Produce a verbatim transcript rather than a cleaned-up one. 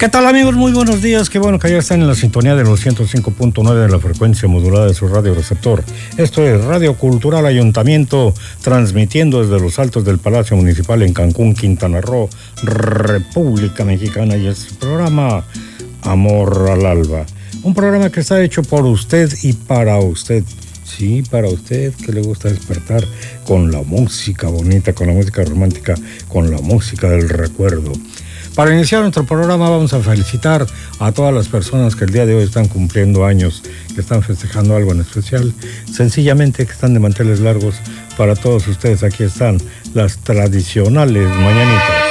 ¿Qué tal, amigos? Muy buenos días. Qué bueno que ya están en la sintonía de los ciento cinco punto nueve de la frecuencia modulada de su radio receptor. Esto es Radio Cultural Ayuntamiento, transmitiendo desde los altos del Palacio Municipal en Cancún, Quintana Roo, República Mexicana, y es el programa Amor al Alba. Un programa que está hecho por usted y para usted. Sí, para usted que le gusta despertar con la música bonita, con la música romántica, con la música del recuerdo. Para iniciar nuestro programa vamos a felicitar a todas las personas que el día de hoy están cumpliendo años, que están festejando algo en especial, sencillamente que están de manteles largos. Para todos ustedes aquí están las tradicionales mañanitas.